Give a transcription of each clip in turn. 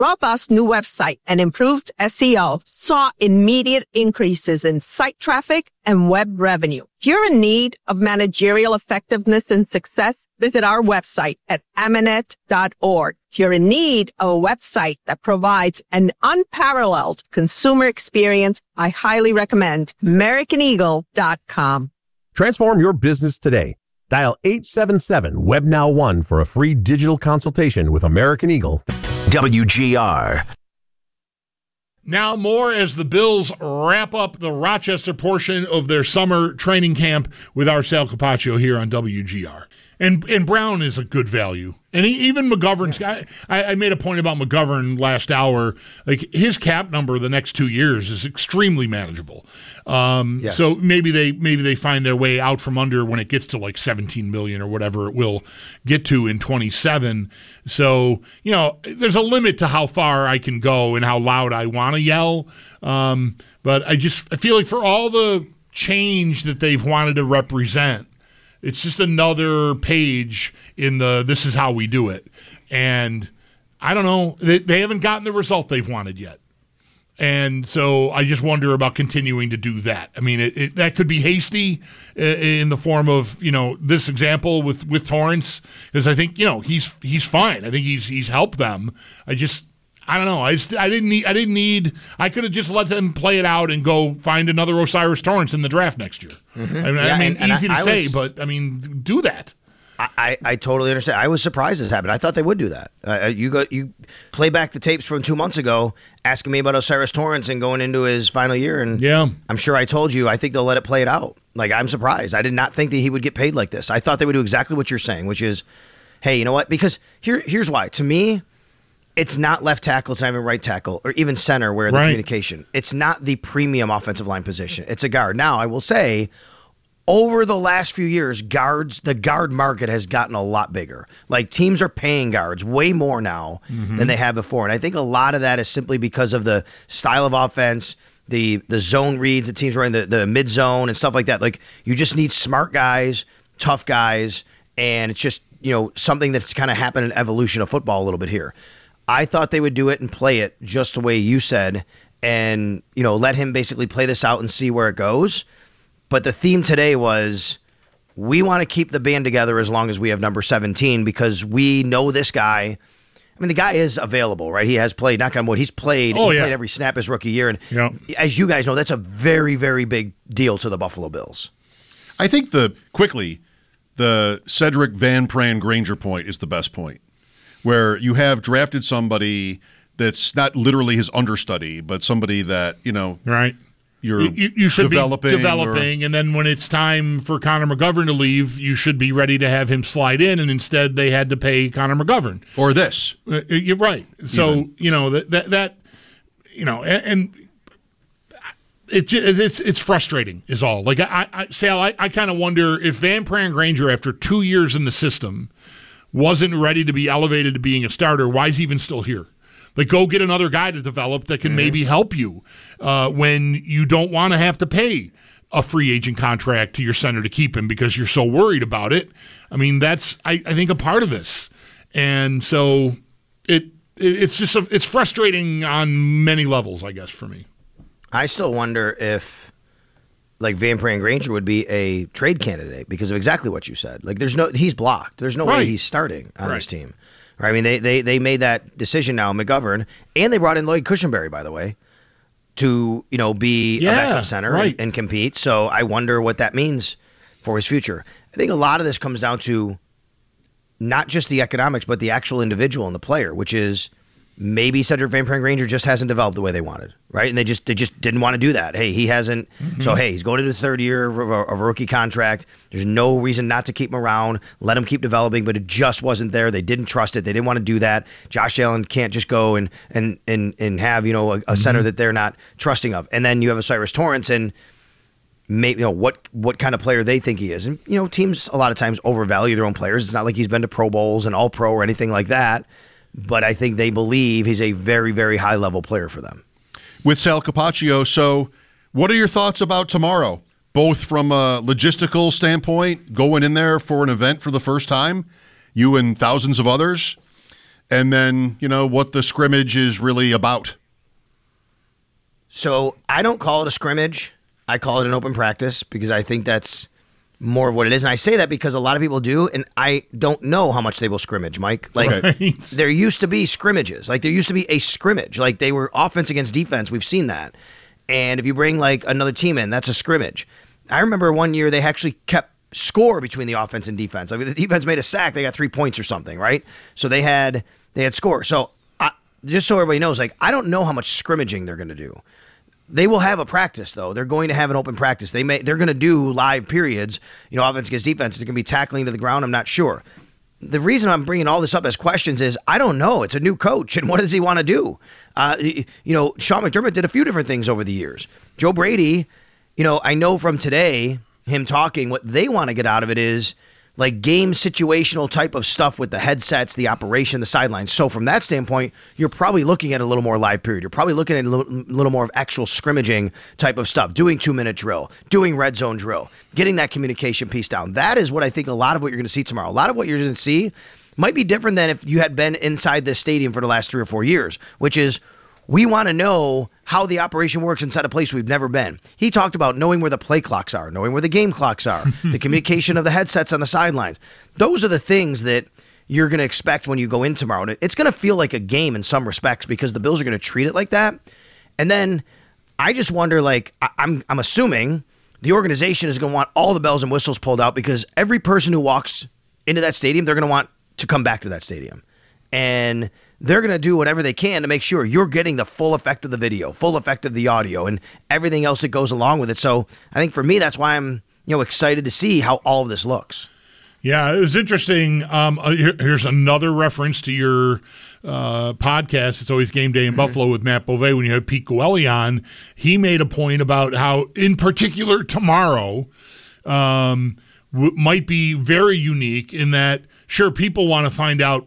robust new website and improved SEO saw immediate increases in site traffic and web revenue. If you're in need of managerial effectiveness and success, visit our website at Amanet.org. If you're in need of a website that provides an unparalleled consumer experience, I highly recommend AmericanEagle.com. Transform your business today. Dial 877-WebNow1 for a free digital consultation with American Eagle. WGR. Now more as the Bills wrap up the Rochester portion of their summer training camp with our Sal Capaccio here on WGR. And Brown is a good value. And even McGovern's guy, I made a point about McGovern last hour. Like his cap number the next 2 years is extremely manageable. Yes. So maybe they find their way out from under when it gets to like 17 million or whatever it will get to in 27. So, there's a limit to how far I can go and how loud I want to yell. But I feel like for all the change that they've wanted to represent, it's just another page in the this is how we do it. And I don't know. They haven't gotten the result they've wanted yet. And so I just wonder about continuing to do that. I mean, that could be hasty in the form of, this example with Torrance, because I think, he's fine. I think he's helped them. I don't know. I could have just let them play it out and go find another Osiris Torrance in the draft next year. Mm-hmm. Easy to say, but do that. I totally understand. I was surprised this happened. I thought they would do that. You play back the tapes from 2 months ago, asking me about Osiris Torrance and going into his final year, and yeah, I'm sure I told you I think they'll let it play it out. Like, I'm surprised. I did not think that he would get paid like this. I thought they would do exactly what you're saying, which is, hey, you know what? Because here's why. To me, it's not left tackle, it's not even right tackle, or even center where the communication. It's not the premium offensive line position. It's a guard. Now, I will say, over the last few years, the guard market has gotten a lot bigger. Like, teams are paying guards way more now than they have before. And I think a lot of that is simply because of the style of offense, the zone reads that teams are in, the mid zone and stuff like that. Like, you just need smart guys, tough guys, and it's just, something that's kind of happened in evolution of football a little bit here. I thought they would do it and play it just the way you said and, let him basically play this out and see where it goes. But the theme today was, we want to keep the band together as long as we have number 17 because we know this guy. I mean, the guy is available, right? He has played, knock on wood, he's played. He played every snap his rookie year. And as you guys know, that's a very, very big deal to the Buffalo Bills. I think the Cedric Van Pran Granger point is the best point, where you have drafted somebody that's not literally his understudy, but somebody that, right. You should be developing, and then when it's time for Connor McGovern to leave, you should be ready to have him slide in, and instead they had to pay Connor McGovern. Or this. You're right. So, and it's frustrating is all. Like, Sal, I kind of wonder if Van Pran Granger, after 2 years in the system, wasn't ready to be elevated to being a starter, why is he even still here? Like, go get another guy to develop that can maybe help you when you don't want to have to pay a free agent contract to your center to keep him because you're so worried about it. I mean, that's, I think, a part of this. And so it's just it's frustrating on many levels, I guess, for me. I still wonder if, like, Van Pran Granger would be a trade candidate because of exactly what you said. Like, he's blocked. There's no way he's starting on this team. I mean, they made that decision now, McGovern, and they brought in Lloyd Cushenberry, by the way, to be a backup center and compete. So I wonder what that means for his future. I think a lot of this comes down to not just the economics, but the actual individual and the player, which is maybe Cedric Van Pran Granger just hasn't developed the way they wanted, right? And they just didn't want to do that. Hey, he hasn't. So, hey, he's going into the third year of a rookie contract. There's no reason not to keep him around. Let him keep developing, but it just wasn't there. They didn't trust it. They didn't want to do that. Josh Allen can't just go and have, a center that they're not trusting of. And then you have Osiris Torrance and maybe, what kind of player they think he is. And, teams a lot of times overvalue their own players. It's not like he's been to Pro Bowls and All Pro or anything like that. But I think they believe he's a very, very high-level player for them. With Sal Capaccio, so what are your thoughts about tomorrow, both from a logistical standpoint, going in there for an event for the first time, you and thousands of others, and then, what the scrimmage is really about. So I don't call it a scrimmage. I call it an open practice because I think that's more of what it is. And I say that because a lot of people do, and I don't know how much they will scrimmage, Mike. Like, Right. There used to be scrimmages. Like, there used to be a scrimmage. Like, they were offense against defense. We've seen that. And if you bring, like, another team in, that's a scrimmage. I remember one year they actually kept score between the offense and defense. Like, if the defense made a sack, they got 3 points or something, right? So they had score. So just so everybody knows, like, I don't know how much scrimmaging they're going to do. They will have a practice, though. They're going to have an open practice. They're going to do live periods, offense against defense. They're going to be tackling to the ground. I'm not sure. The reason I'm bringing all this up as questions is I don't know. It's a new coach, and what does he want to do? Sean McDermott did a few different things over the years. Joe Brady, I know from today, him talking, what they want to get out of it is like game situational type of stuff with the headsets, the operation, the sidelines. So from that standpoint, you're probably looking at a little more live period. You're probably looking at a little more of actual scrimmaging type of stuff, doing 2-minute drill, doing red zone drill, getting that communication piece down. That is what I think a lot of what you're going to see tomorrow. A lot of what you're going to see might be different than if you had been inside this stadium for the last 3 or 4 years, which is we want to know how the operation works inside a place we've never been. He talked about knowing where the play clocks are, knowing where the game clocks are, the communication of the headsets on the sidelines. Those are the things that you're going to expect when you go in tomorrow. And it's going to feel like a game in some respects because the Bills are going to treat it like that. And then I just wonder, like, I'm assuming the organization is going to want all the bells and whistles pulled out because every person who walks into that stadium, they're going to want to come back to that stadium. And they're going to do whatever they can to make sure you're getting the full effect of the video, full effect of the audio, and everything else that goes along with it. So I think for me, that's why I'm excited to see how all of this looks. Yeah, it was interesting. Here's another reference to your podcast. It's always Game Day in Buffalo with Matt Bove. When you had Pete Goelli on, he made a point about how, in particular, tomorrow might be very unique in that, sure, people want to find out,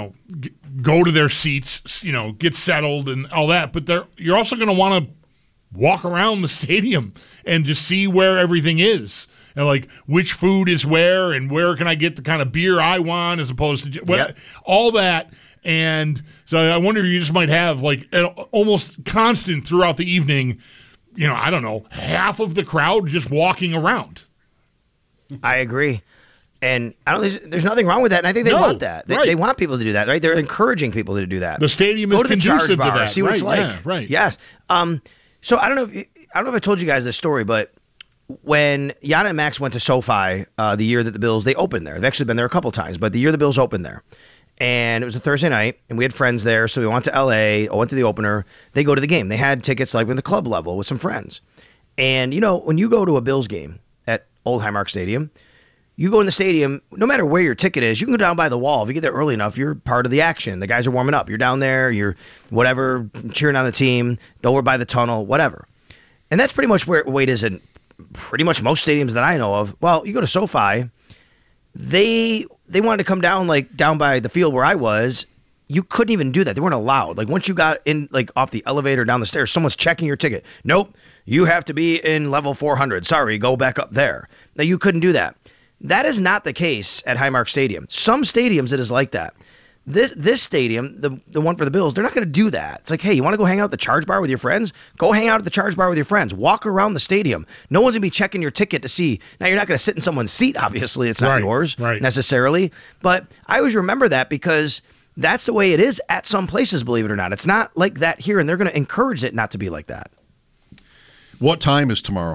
go to their seats, get settled and all that. But you're also going to want to walk around the stadium and just see where everything is and like which food is where and where can I get the kind of beer I want as opposed to all that. And so I wonder if you just might have like an almost constant throughout the evening, I don't know, half of the crowd just walking around. I agree. And I don't think there's nothing wrong with that. And I think they want that. They want people to do that, right? They're encouraging people to do that. The stadium is conducive to that. See what it's like. Yeah, right. Yes. So I don't know if I told you guys this story, but when Yana and Max went to SoFi the year that the Bills, they opened there. They've actually been there a couple times, but the year the Bills opened there. And it was a Thursday night, and we had friends there, so we went to L.A., I went to the opener. They go to the game. They had tickets like in the club level with some friends. And, when you go to a Bills game at Old Highmark Stadium, you go in the stadium, no matter where your ticket is, you can go down by the wall. If you get there early enough, you're part of the action. The guys are warming up. You're down there, you're whatever, cheering on the team, over by the tunnel, whatever. And that's pretty much where it is in pretty much most stadiums that I know of. Well, you go to SoFi, they wanted to come down by the field where I was. You couldn't even do that. They weren't allowed. Like once you got in, like off the elevator down the stairs, someone's checking your ticket. Nope, you have to be in level 400. Sorry, go back up there. Now you couldn't do that. That is not the case at Highmark Stadium. Some stadiums it is like that. This stadium, the one for the Bills, they're not going to do that. It's like, hey, you want to go hang out at the Charge Bar with your friends? Go hang out at the Charge Bar with your friends. Walk around the stadium. No one's going to be checking your ticket to see. Now, you're not going to sit in someone's seat, obviously. It's not yours necessarily. But I always remember that because that's the way it is at some places, believe it or not. It's not like that here, and they're going to encourage it not to be like that. What time is tomorrow?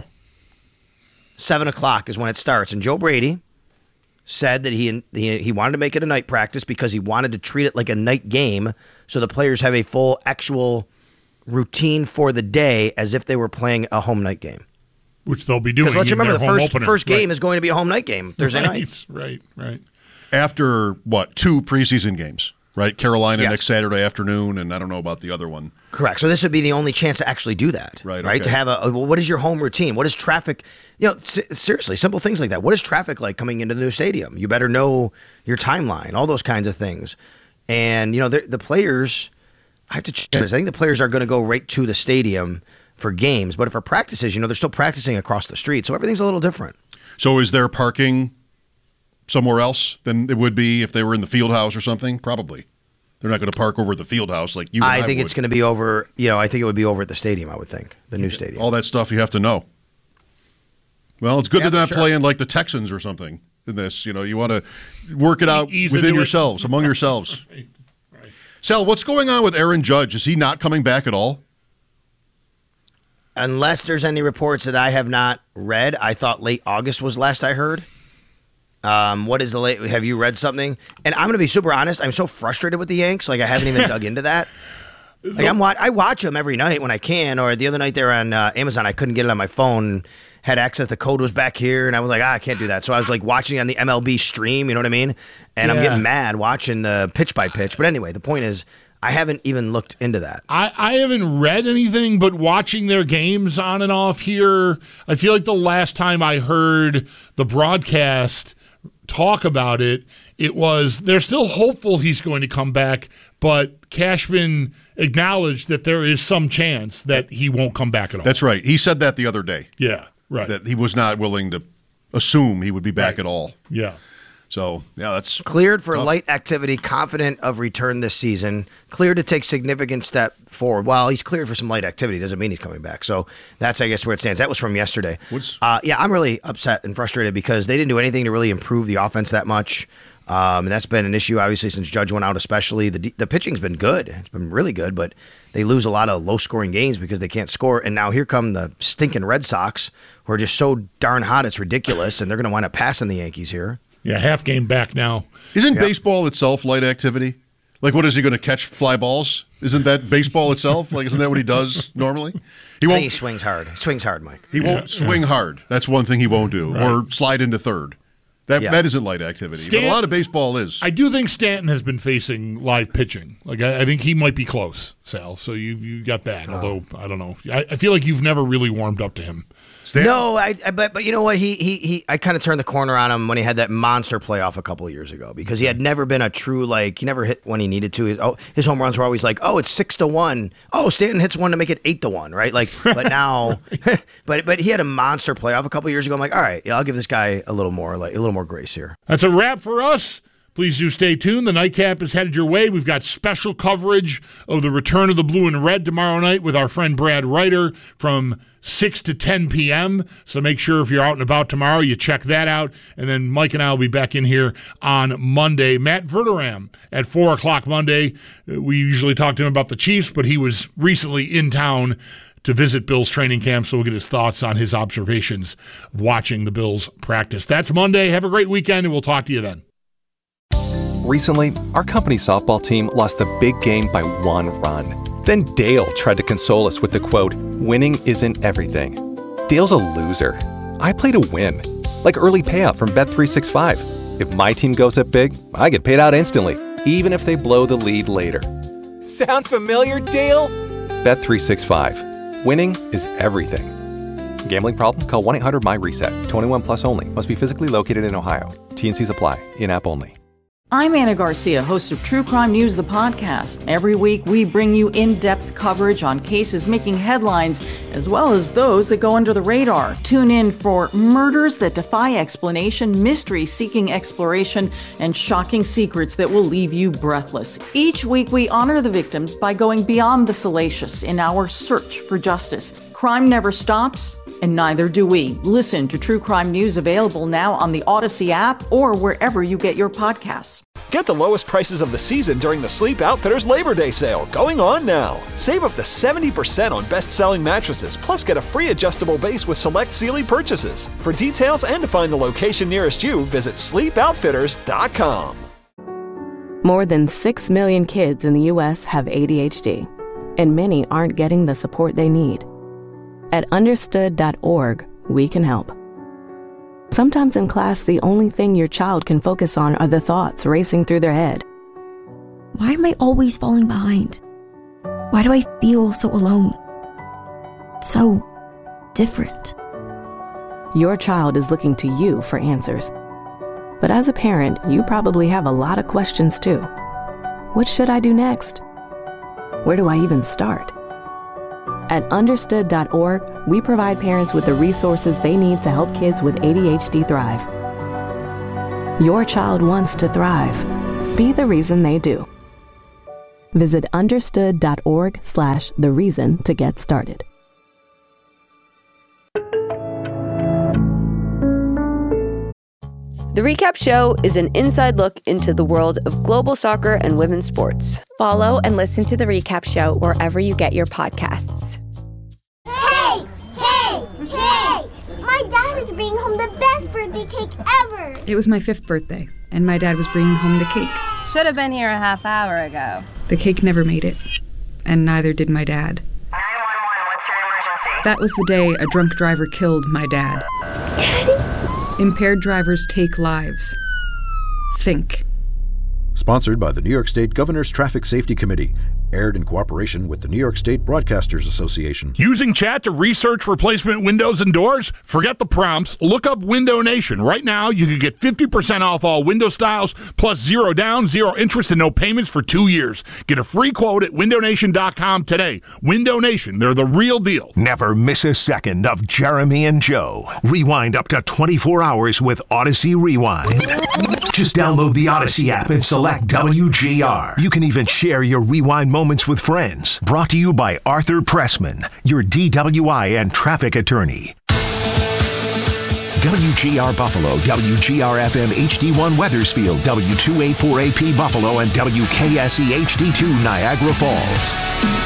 7 o'clock is when it starts. And Joe Brady said that he wanted to make it a night practice because he wanted to treat it like a night game so the players have a full actual routine for the day as if they were playing a home night game. Which they'll be doing. Because let's remember the first game is going to be a home night game Thursday night. Right. After, 2 preseason games, right? Carolina next Saturday afternoon, and I don't know about the other one. Correct. So this would be the only chance to actually do that. Right. Okay. To have what is your home routine? What is traffic? Seriously, simple things like that. What is traffic like coming into the new stadium? You better know your timeline, all those kinds of things. And, the players, I have to check this. I think the players are going to go right to the stadium for games. But for practices, they're still practicing across the street. So everything's a little different. So is there parking somewhere else than it would be if they were in the field house or something? Probably. They're not going to park over at the field house like you and I think would. it's going to be over. I think it would be over at the stadium. I would think the new stadium. All that stuff you have to know. Well, it's good Yeah, that they're not sure. playing like the Texans or something in this. You want to work it out Ease within into it. yourselves, among yourselves. Right. Sal, what's going on with Aaron Judge? Is he not coming back at all? Unless there's any reports that I have not read. I thought late August was last I heard. What is the late? Have you read something? And I'm going to be super honest. I'm so frustrated with the Yanks. Like I haven't even dug into that. Like I watch them every night when I can. Or the other night they were on Amazon. I couldn't get it on my phone. Had access. The code was back here, and I was like, I can't do that. So I was like watching on the MLB stream. You know what I mean? And I'm getting mad watching the pitch by pitch. But anyway, the point is, I haven't even looked into that. I haven't read anything, but watching their games on and off here, I feel like the last time I heard the broadcast talk about it, it was they're still hopeful he's going to come back, but Cashman acknowledged that there is some chance that he won't come back at all. That's right. He said that the other day. Yeah, right. That he was not willing to assume he would be back at all. Yeah. So, yeah, that's Cleared for tough. light activity, confident of return this season. Cleared to take significant step forward. Well, he's cleared for some light activity. Doesn't mean he's coming back. So that's, I guess, where it stands. That was from yesterday. Yeah, I'm really upset and frustrated because they didn't do anything to really improve the offense that much. And that's been an issue, obviously, since Judge went out especially. The pitching's been good. It's been really good, but they lose a lot of low-scoring games because they can't score. And now here come the stinking Red Sox, who are just so darn hot it's ridiculous, and they're going to wind up passing the Yankees here. Yeah, half game back now. Isn't baseball itself light activity? Like, what is he going to catch fly balls? Isn't that baseball itself? Like, isn't that what he does normally? I think he swings hard. He swings hard, Mike. He won't swing hard. That's one thing he won't do. Right. Or slide into third. That isn't light activity. But a lot of baseball is. I do think Stanton has been facing live pitching. Like I think he might be close, Sal. So you got that. Although I don't know. I feel like you've never really warmed up to him. Stanton? No, but you know what? I kind of turned the corner on him when he had that monster playoff a couple of years ago because he had never been a true he never hit when he needed to. His home runs were always like, it's 6-1. Oh, Stanton hits one to make it 8-1, right? Like, but now, but he had a monster playoff a couple of years ago. I'm like, all right, I'll give this guy a little more grace here. That's a wrap for us. Please do stay tuned. The Nightcap is headed your way. We've got special coverage of the return of the Blue and Red tomorrow night with our friend Brad Reiter from 6 to 10 p.m. So make sure if you're out and about tomorrow, you check that out. And then Mike and I will be back in here on Monday. Matt Verderam at 4 o'clock Monday. We usually talk to him about the Chiefs, but he was recently in town to visit Bills training camp, so we'll get his thoughts on his observations of watching the Bills practice. That's Monday. Have a great weekend, and we'll talk to you then. Recently, our company softball team lost the big game by 1 run. Then Dale tried to console us with the quote, "Winning isn't everything." Dale's a loser. I play to win. Like early payout from Bet365. If my team goes up big, I get paid out instantly, even if they blow the lead later. Sound familiar, Dale? Bet365. Winning is everything. Gambling problem? Call 1-800-MY-RESET. 21 plus only. Must be physically located in Ohio. T&Cs apply. In-app only. I'm Anna Garcia, host of True Crime News, the podcast. Every week, we bring you in-depth coverage on cases making headlines, as well as those that go under the radar. Tune in for murders that defy explanation, mysteries seeking exploration, and shocking secrets that will leave you breathless. Each week, we honor the victims by going beyond the salacious in our search for justice. Crime never stops, and neither do we. Listen to True Crime News, available now on the Odyssey app or wherever you get your podcasts. Get the lowest prices of the season during the Sleep Outfitters Labor Day sale, going on now. Save up to 70% on best-selling mattresses, plus get a free adjustable base with select Sealy purchases. For details and to find the location nearest you, visit sleepoutfitters.com. More than 6 million kids in the U.S. have ADHD, and many aren't getting the support they need. At understood.org, we can help. Sometimes in class, the only thing your child can focus on are the thoughts racing through their head. Why am I always falling behind? Why do I feel so alone? So different. Your child is looking to you for answers. But as a parent, you probably have a lot of questions too. What should I do next? Where do I even start? At understood.org, we provide parents with the resources they need to help kids with ADHD thrive. Your child wants to thrive. Be the reason they do. Visit understood.org/thereason to get started. The Recap Show is an inside look into the world of global soccer and women's sports. Follow and listen to The Recap Show wherever you get your podcasts. Hey! My dad is bringing home the best birthday cake ever! It was my 5th birthday, and my dad was bringing home the cake. Should have been here a half hour ago. The cake never made it, and neither did my dad. 911, what's your emergency? That was the day a drunk driver killed my dad. Daddy? Impaired drivers take lives. Think. Sponsored by the New York State Governor's Traffic Safety Committee. Aired in cooperation with the New York State Broadcasters Association. Using chat to research replacement windows and doors? Forget the prompts. Look up Window Nation. Right now, you can get 50% off all window styles, plus 0 down, 0 interest, and no payments for 2 years. Get a free quote at windownation.com today. Window Nation, they're the real deal. Never miss a second of Jeremy and Joe. Rewind up to 24 hours with Odyssey Rewind. Just download the Odyssey app and select WGR. You can even share your rewind moments with friends. Brought to you by Arthur Pressman, your DWI and traffic attorney. WGR Buffalo, WGR-FM HD1 Weathersfield, W284AP Buffalo, and WKSE HD2 Niagara Falls.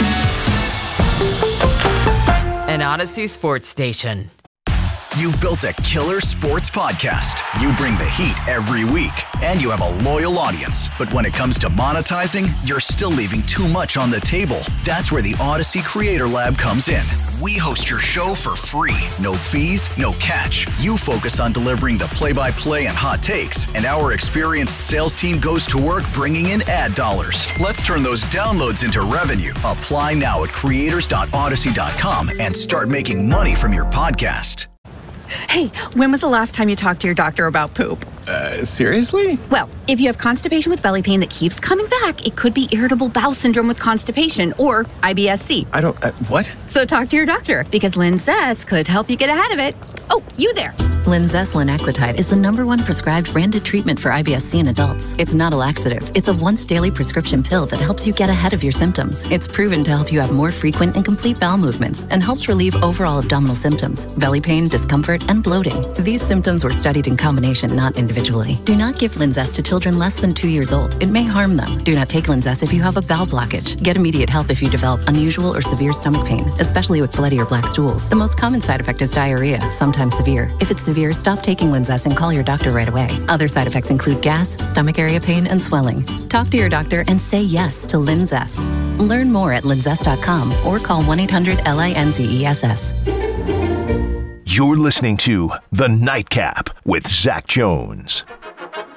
An Odyssey sports station. You've built a killer sports podcast. You bring the heat every week, and you have a loyal audience. But when it comes to monetizing, you're still leaving too much on the table. That's where the Odyssey Creator Lab comes in. We host your show for free. No fees, no catch. You focus on delivering the play-by-play and hot takes, and our experienced sales team goes to work bringing in ad dollars. Let's turn those downloads into revenue. Apply now at creators.odyssey.com and start making money from your podcast. Hey, when was the last time you talked to your doctor about poop? Seriously? Well, if you have constipation with belly pain that keeps coming back, it could be irritable bowel syndrome with constipation or IBS-C. I don't, what? So talk to your doctor because Linzess could help you get ahead of it. Oh, you there. Linzess linaclotide is the #1 prescribed branded treatment for IBS-C in adults. It's not a laxative. It's a once-daily prescription pill that helps you get ahead of your symptoms. It's proven to help you have more frequent and complete bowel movements and helps relieve overall abdominal symptoms, belly pain, discomfort, and bloating. These symptoms were studied in combination, not individually. Do not give Linzess to children less than 2 years old. It may harm them. Do not take Linzess if you have a bowel blockage. Get immediate help if you develop unusual or severe stomach pain, especially with bloody or black stools. The most common side effect is diarrhea, sometimes severe. If it's severe, stop taking Linzess and call your doctor right away. Other side effects include gas, stomach area pain, and swelling. Talk to your doctor and say yes to Linzess. Learn more at linzess.com or call 1-800-LINZESS. You're listening to The Nightcap with Zach Jones.